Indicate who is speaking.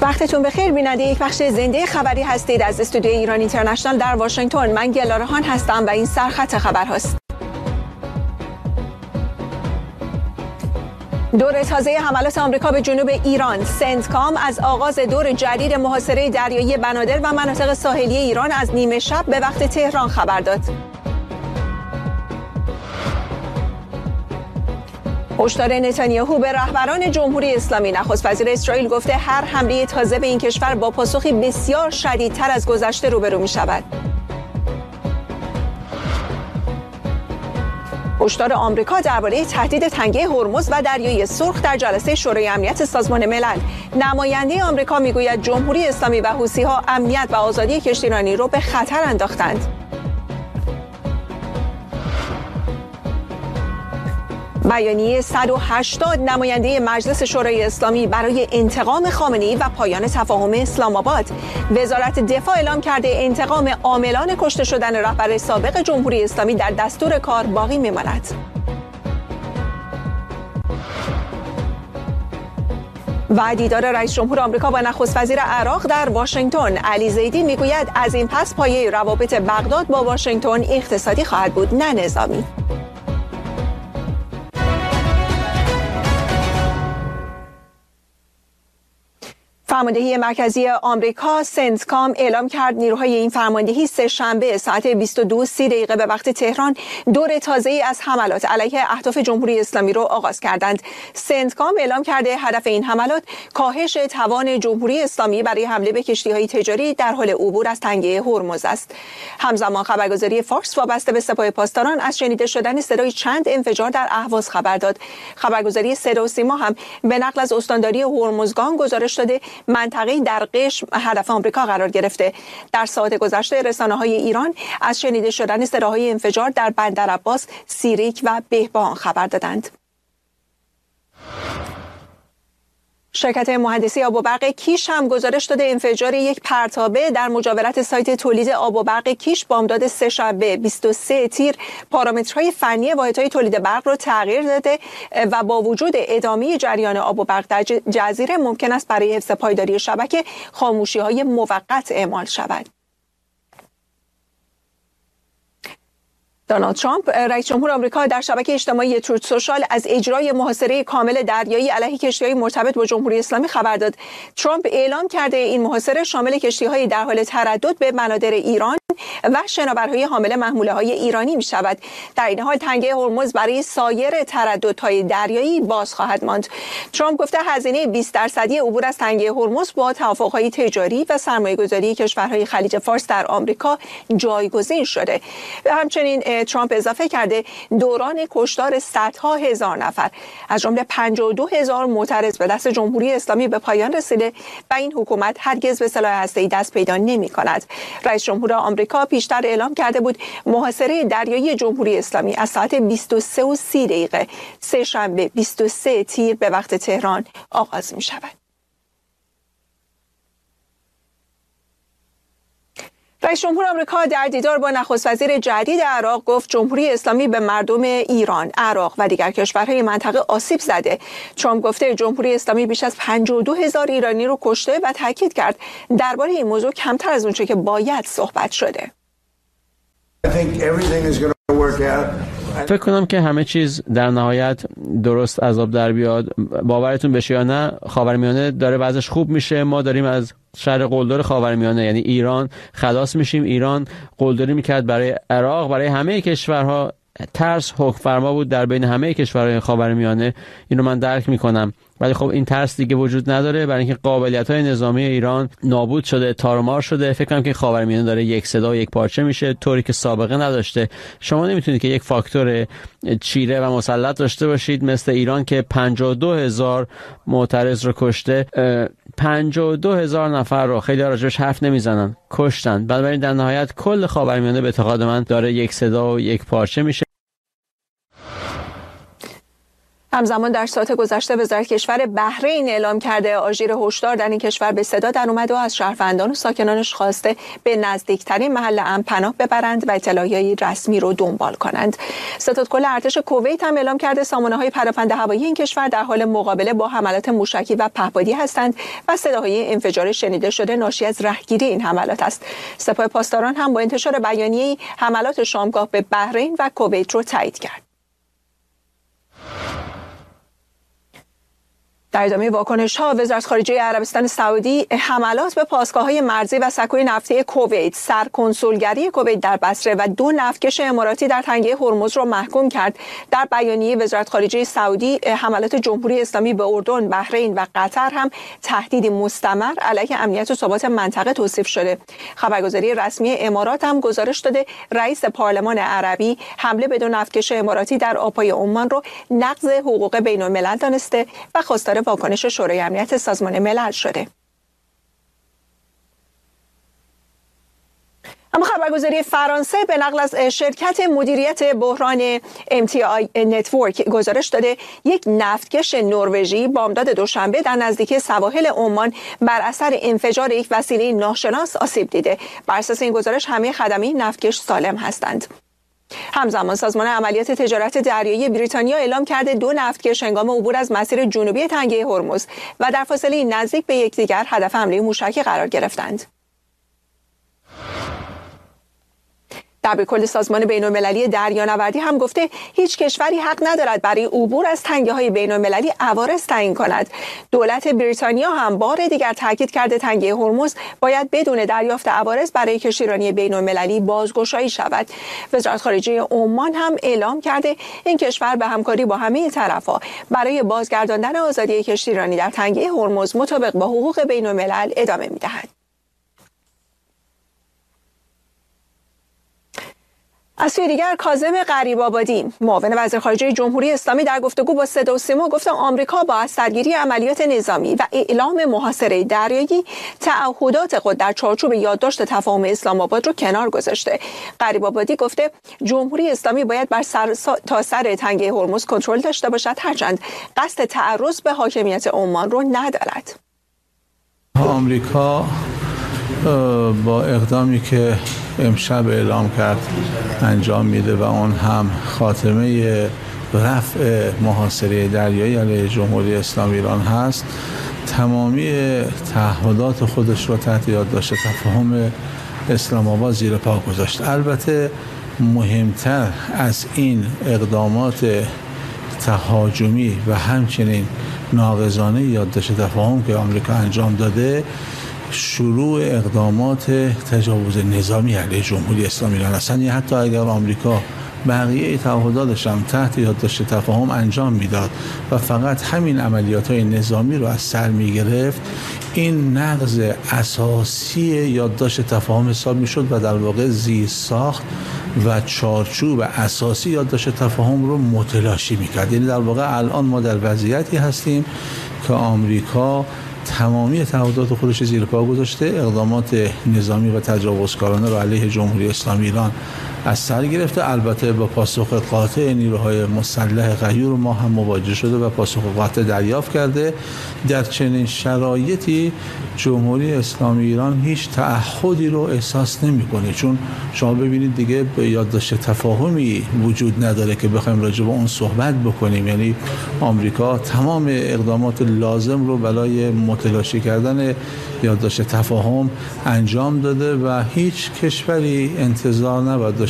Speaker 1: وقتتون بخیر بیننده یک بخش زنده خبری هستید از استودیو ایران اینترنشنال در واشنگتن. من گلارهان هستم و این سرخط خبر هاست. دور تازه حملات آمریکا به جنوب ایران. سنتکام از آغاز دور جدید محاصره دریایی بنادر و مناطق ساحلی ایران از نیمه شب به وقت تهران خبر داد. هشدار نتانیاهو به رهبران جمهوری اسلامی. نخست وزیر اسرائیل گفته هر حمله تازه به این کشور با پاسخی بسیار شدیدتر از گذشته روبرو می شود. هشدار آمریکا درباره تهدید تنگه هرمز و دریای سرخ در جلسه شورای امنیت سازمان ملل. نماینده آمریکا میگوید جمهوری اسلامی و حوثی‌ها امنیت و آزادی کشتیرانی را به خطر انداختند. بیانیه 180 نماینده مجلس شورای اسلامی برای انتقام خامنه‌ای و پایان تفاهم اسلام آباد. وزارت دفاع اعلام کرده انتقام عاملان کشته شدن رهبر سابق جمهوری اسلامی در دستور کار باقی می‌ماند. و دیدار رئیس جمهور آمریکا با نخست وزیر عراق در واشنگتن. علی زیدی میگوید از این پس پایه روابط بغداد با واشنگتن اقتصادی خواهد بود نه نظامی. فرماندهی مرکزی آمریکا سنتکام اعلام کرد نیروهای این فرماندهی سه شنبه ساعت 22:30 به وقت تهران دور تازه‌ای از حملات علیه اهداف جمهوری اسلامی را آغاز کردند. سنتکام اعلام کرده هدف این حملات کاهش توان جمهوری اسلامی برای حمله به کشتی‌های تجاری در حال عبور از تنگه هرمز است. همزمان خبرگزاری فاکس وابسته به سپاه پاسداران از شنیده شدن صدای چند انفجار در اهواز خبر داد. خبرگزاری صدا و سیما هم به نقل از استانداری هرمزگان گزارش داده منطقه‌ای در قشم هدف آمریکا قرار گرفته. در ساعات گذشته رسانه‌های ایران از شنیده شدن صداهای انفجار در بندرعباس، سیریک و بهبهان خبر دادند. شرکت مهندسی آب و برق کیش هم گزارش داده انفجار یک پرتابه در مجاورت سایت تولید آب و برق کیش بامداد سه‌شنبه 23 تیر پارامترهای فنی واحدهای تولید برق را تغییر داده و با وجود ادامه جریان آب و برق در جزیره ممکن است برای حفظ پایداری شبکه خاموشی‌های موقت اعمال شود. دونالد ترامپ رئیس جمهور آمریکا در شبکه اجتماعی تروت سوشال از اجرای محاصره کامل دریایی علیه کشتی‌های مرتبط با جمهوری اسلامی خبر داد. ترامپ اعلام کرده این محاصره شامل کشتی‌های در حال تردد به بنادر ایران و شناورهای حامل محموله‌های ایرانی می‌شود. در این حال تنگه هرمز برای سایر ترددهای دریایی باز خواهد ماند. ترامپ گفته هزینه 20% عبور از تنگه هرمز با توافق‌های تجاری و سرمایه‌گذاری کشورهای خلیج فارس در آمریکا جایگزین شده. همچنین ترامپ اضافه کرده دوران کشتار صدها هزار نفر از جمله 52,000 معترض به دست جمهوری اسلامی به پایان رسیده و این حکومت هرگز به سلاح هسته‌ای دست پیدا نمی‌کند. رئیس جمهور آمریکا پیشتر اعلام کرده بود محاصره دریایی جمهوری اسلامی از ساعت 23:30 سه‌شنبه 23 تیر به وقت تهران آغاز می‌شود. رئیس جمهور آمریکا در دیدار با نخست وزیر جدید عراق گفت جمهوری اسلامی به مردم ایران، عراق و دیگر کشورهای منطقه آسیب زده. ترامپ گفته جمهوری اسلامی بیش از 52,000 ایرانی رو کشته و تاکید کرد درباره این موضوع کمتر از اونچه که باید صحبت شده.
Speaker 2: فکر کنم که همه چیز در نهایت درست از آب در بیاد. باورتون بشه یا نه خاورمیانه داره وضعش خوب میشه. ما داریم از شر قلدر خاورمیانه یعنی ایران خلاص میشیم. ایران قلدری میکرد برای عراق، برای همه کشورها. ترس حکم فرما بود در بین همه کشورهای خاورمیانه. اینو من درک میکنم، ولی خب این ترس دیگه وجود نداره برای اینکه قابلیت‌های نظامی ایران نابود شده، تارمار شده. فکر کنم که خاورمیانه داره یک صدا و یک پارچه میشه طوری که سابقه نداشته. شما نمیتونید که یک فاکتور چیره و مسلط داشته باشید مثل ایران که 52,000 معترض رو کشته. 52,000 نفر رو خیلی راجبش حرف نمیزنن، کشتن. بنابراین در نهایت کل خاورمیانه به اعتقاد من داره یک صدا و یک پارچه میشه.
Speaker 1: همزمان در ساعات گذشته وزارت کشور بحرین اعلام کرده آژیر هشدار در این کشور به صدا در اومد و از شهروندان و ساکنانش خواسته به نزدیکترین محل امن پناه ببرند و اطلاعیه رسمی رو دنبال کنند. ستادکل ارتش کویت هم اعلام کرده سامانه‌های پراکنده هوایی این کشور در حال مقابله با حملات موشکی و پهپادی هستند و صداهای انفجار شنیده شده ناشی از رهگیری این حملات است. سپاه پاسداران هم با انتشار بیانیه‌ای حملات شامگاه به بحرین و کویت رو تایید کرد. در ادامه واکنش‌ها وزارت خارجه عربستان سعودی حملات به پاسگاه‌های مرزی و سکوی نفتی کویت، سرکنسولگری کویت در بصره و 2 نفتکش اماراتی در تنگه هرمز را محکوم کرد. در بیانیه وزارت خارجه سعودی حملات جمهوری اسلامی به اردن، بحرین و قطر هم تهدیدی مستمر علیه امنیت و ثبات منطقه توصیف شده. خبرگزاری رسمی امارات هم گزارش داده رئیس پارلمان عربی حمله به 2 نفتکش اماراتی در آب‌های عمان را نقض حقوق بین‌الملل دانسته و خواستار واکنش شورای امنیت سازمان ملل شده. اما خبرگزاری فرانسه به نقل از شرکت مدیریت بحران MTI نتورک گزارش داده یک نفتکش نروژی بامداد دوشنبه در نزدیکی سواحل عمان بر اثر انفجار یک وسیله ناشناس آسیب دیده. بر اساس این گزارش همه خدمه نفتکش سالم هستند. همزمان سازمان عملیات تجارت دریایی بریتانیا اعلام کرده 2 نفتکش هنگام عبور از مسیر جنوبی تنگه هرمز و در فاصله نزدیک به یکدیگر هدف حمله موشکی قرار گرفتند. دبیرکل سازمان بین‌المللی دریانوردی هم گفته هیچ کشوری حق ندارد برای عبور از تنگه‌های بین‌المللی عوارض تعیین کند. دولت بریتانیا هم بار دیگر تاکید کرده تنگه هرمز باید بدون دریافت عوارض برای کشتیرانی بین‌المللی بازگشایی شود. وزارت خارجه عمان هم اعلام کرده این کشور به همکاری با همه طرف‌ها برای بازگرداندن آزادی کشتیرانی در تنگه هرمز مطابق با حقوق بین‌الملل ادامه می‌دهد. از سوی دیگر کاظم غریب‌آبادی معاون وزیر خارجه جمهوری اسلامی در گفتگو با صدا و سیما گفت آمریکا با از سرگیری عملیات نظامی و اعلام محاصره دریایی تعهدات خود در چارچوب یادداشت تفاهم اسلام آباد رو کنار گذاشته. غریب‌آبادی گفته جمهوری اسلامی باید بر تا سر تنگه هرمز کنترل داشته باشد هرچند قصد تعرض به حاکمیت عمان رو ندارد.
Speaker 3: آمریکا با اقدامی که امشب اعلام کرد انجام میده و اون هم خاتمه رفع محاصره دریایی علیه جمهوری اسلامی ایران هست، تمامی تعهدات خودش رو تحت یادداشت تفاهم اسلام آباد زیر پا گذاشت. البته مهمتر از این اقدامات تهاجمی و همچنین ناقضانه یادداشت تفاهم که آمریکا انجام داده، شروع اقدامات تجاوز نظامی علیه جمهوری اسلامی ایران هستند. یعنی حتی اگر آمریکا بقیه تعهداتش هم تحت یادداشت تفاهم انجام میداد و فقط همین عملیات‌های نظامی رو از سر میگرفت، این نقض اساسی یادداشت تفاهم حساب میشد و در واقع زیرساخت و چارچوب اساسی یادداشت تفاهم رو متلاشی میکرد. یعنی در واقع الان ما در وضعیتی هستیم که آمریکا تمامی تعهدات خودش زیر پا گذاشته، اقدامات نظامی و تجاوزکارانه رو علیه جمهوری اسلامی ایران از سر گرفته. البته با پاسخ قاطع نیروهای مسلح غیور ما هم مواجه شده و پاسخ قاطع دریافت کرده. در چنین شرایطی جمهوری اسلامی ایران هیچ تعهدی رو احساس نمی‌کنه، چون شما ببینید دیگه به یادداشت تفاهمی وجود نداره که بخوایم راجع به اون صحبت بکنیم. یعنی آمریکا تمام اقدامات لازم رو برای متلاشی کردن یادداشت تفاهم انجام داده و هیچ کشوری انتظار نباید